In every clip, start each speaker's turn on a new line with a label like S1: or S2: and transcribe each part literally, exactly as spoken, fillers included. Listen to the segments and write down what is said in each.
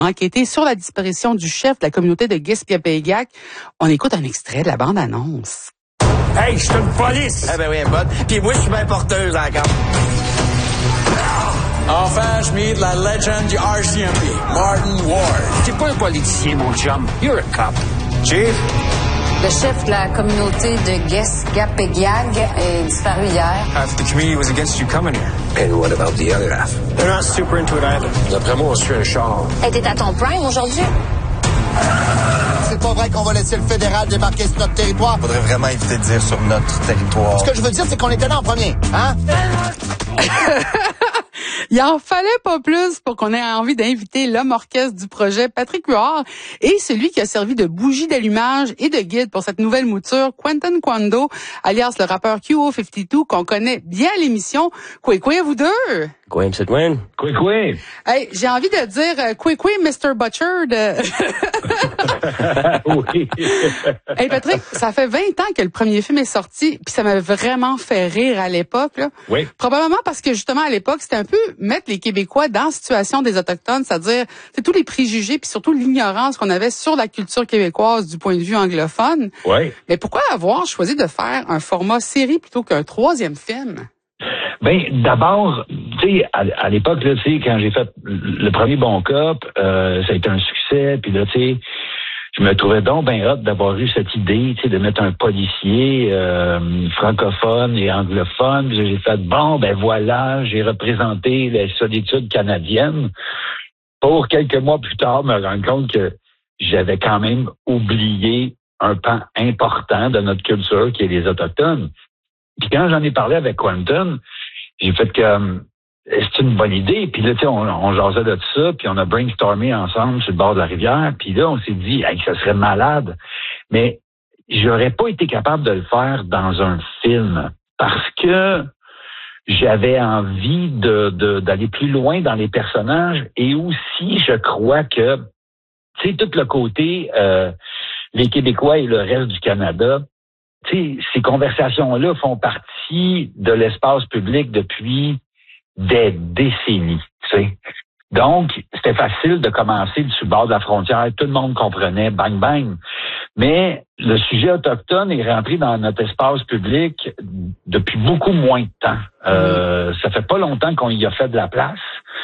S1: enquêter sur la disparition du chef de la communauté de Guiscapégac. On écoute un extrait de la bande-annonce.
S2: Hey, je suis une police!
S3: Eh ben oui, bonne. Puis moi, je suis bien porteuse encore.
S4: Enfin, je meet la légende du R C M P, Martin Ward.
S2: T'es pas un politicien, mon chum. You're a cop.
S3: Chief?
S5: Le chef de la communauté de Guiscapégac est disparu hier.
S4: Half the community was against you coming here.
S3: And what about the other half?
S2: They're not super into it either.
S4: D'après moi, on se fait un char.
S5: Elle était à ton prime aujourd'hui?
S6: C'est pas vrai qu'on va laisser le fédéral débarquer sur notre territoire.
S3: Faudrait vraiment éviter de dire sur notre territoire.
S6: Ce que je veux dire, c'est qu'on était là en premier, hein?
S1: Il en fallait pas plus pour qu'on ait envie d'inviter l'homme orchestre du projet, Patrick Huard, et celui qui a servi de bougie d'allumage et de guide pour cette nouvelle mouture, Quentin Quando, alias le rappeur Q O cinquante-deux, qu'on connaît bien à l'émission. Quoi, quoi, vous deux?
S7: Quoi, M. Dwayne?
S2: Quick, quick.
S1: Hey, j'ai envie de dire, euh, quoi, quoi, mister Butcher de...
S2: Oui.
S1: Hey Patrick, ça fait vingt ans que le premier film est sorti, puis ça m'a vraiment fait rire à l'époque, là.
S2: Oui.
S1: Probablement parce que justement à l'époque, c'était un peu mettre les Québécois dans la situation des Autochtones, c'est-à-dire c'est tous les préjugés puis surtout l'ignorance qu'on avait sur la culture québécoise du point de vue anglophone.
S2: Oui.
S1: Mais pourquoi avoir choisi de faire un format série plutôt qu'un troisième film?
S8: Ben, d'abord, tu sais, à, à l'époque, là, tu sais, quand j'ai fait le premier Bon Cop, euh, ça a été un succès, puis là, tu sais, je me trouvais donc ben hâte d'avoir eu cette idée, tu sais, de mettre un policier euh, francophone et anglophone. Puis j'ai fait, bon, ben voilà, j'ai représenté la solitude canadienne. Pour quelques mois plus tard, me rendre compte que j'avais quand même oublié un pan important de notre culture qui est les Autochtones. Puis quand j'en ai parlé avec Quentin, j'ai fait que euh, c'est une bonne idée. Puis là, tu sais, on, on jasait de tout ça, puis on a brainstormé ensemble sur le bord de la rivière. Puis là, on s'est dit, hey, ça serait malade. Mais j'aurais pas été capable de le faire dans un film parce que j'avais envie de, de d'aller plus loin dans les personnages et aussi, je crois que, tu sais, tout le côté euh, les Québécois et le reste du Canada. Tu sais, ces conversations-là font partie de l'espace public depuis des décennies, tu sais. Donc, c'était facile de commencer sur le bord de la frontière. Tout le monde comprenait, bang, bang. Mais le sujet autochtone est rentré dans notre espace public depuis beaucoup moins de temps. Euh, ça fait pas longtemps qu'on y a fait de la place.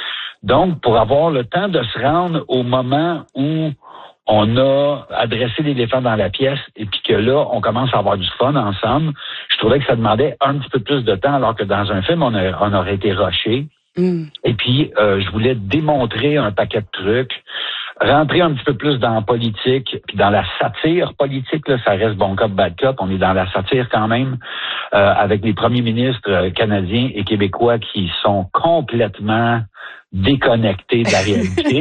S8: Donc, pour avoir le temps de se rendre au moment où on a adressé l'éléphant dans la pièce et puis que là, on commence à avoir du fun ensemble. Je trouvais que ça demandait un petit peu plus de temps alors que dans un film, on, a, on aurait été rushé. Mm. Et puis, euh, je voulais démontrer un paquet de trucs, rentrer un petit peu plus dans la politique, puis dans la satire politique, là, ça reste Bon Cop, Bad Cop, on est dans la satire quand même, euh, avec les premiers ministres canadiens et québécois qui sont complètement déconnectés de la réalité.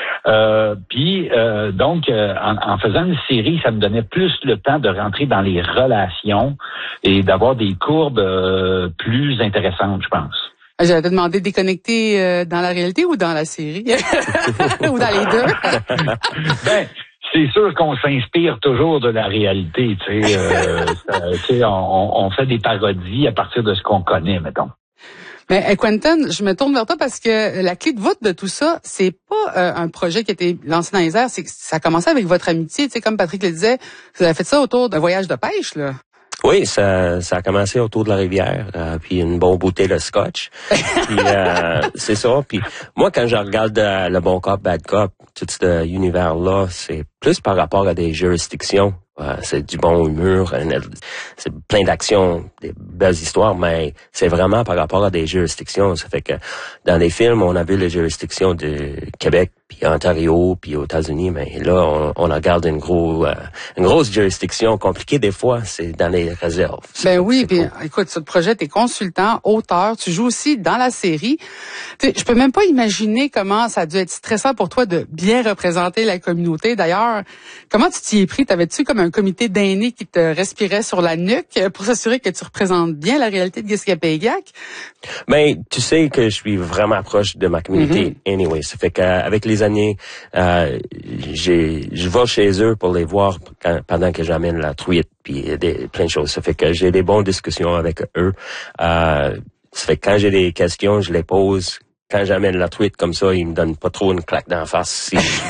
S8: Euh, puis euh, donc euh, en, en faisant une série, ça me donnait plus le temps de rentrer dans les relations et d'avoir des courbes euh, plus intéressantes, je pense.
S1: J'allais te demander déconnecter euh, dans la réalité ou dans la série ou dans les deux.
S8: Ben, c'est sûr qu'on s'inspire toujours de la réalité, tu sais. Euh, ça, tu sais, on, on fait des parodies à partir de ce qu'on connaît, mettons.
S1: Mais Quentin, je me tourne vers toi parce que la clé de voûte de tout ça, c'est pas euh, un projet qui a été lancé dans les airs, c'est que ça a commencé avec votre amitié, tu sais, comme Patrick le disait, vous avez fait ça autour d'un voyage de pêche, là.
S7: Oui, ça, ça a commencé autour de la rivière, euh, puis une bonne bouteille de scotch. Puis euh, c'est ça. Puis moi, quand je regarde euh, le Bon Cop, Bad Cop, tout cet univers-là, c'est plus par rapport à des juridictions. Euh, c'est du bon humour, c'est plein d'actions, des belles histoires, mais c'est vraiment par rapport à des juridictions. Ça fait que dans les films, on a vu les juridictions de Québec, puis Ontario, puis aux États-Unis, mais là, on, on regarde une, gros, euh, une grosse juridiction compliquée des fois, c'est dans les réserves.
S1: Ben oui, puis
S7: cool.
S1: Écoute, sur le projet, t'es consultant, auteur, tu joues aussi dans la série. T'sais, je peux même pas imaginer comment ça a dû être stressant pour toi de bien représenter la communauté. D'ailleurs, comment tu t'y es pris? T'avais-tu comme un comité d'aînés qui te respirait sur la nuque pour s'assurer que tu représentes bien la réalité de Guiscapégac?
S7: Ben, tu sais que je suis vraiment proche de ma communauté. Mm-hmm. Anyway, ça fait qu'avec les années, euh, j'ai, je vais chez eux pour les voir quand, pendant que j'amène la truite puis des, plein de choses. Ça fait que j'ai des bonnes discussions avec eux. Euh, ça fait que quand j'ai des questions, je les pose. Quand j'amène la truite comme ça, ils me donnent pas trop une claque d'en face si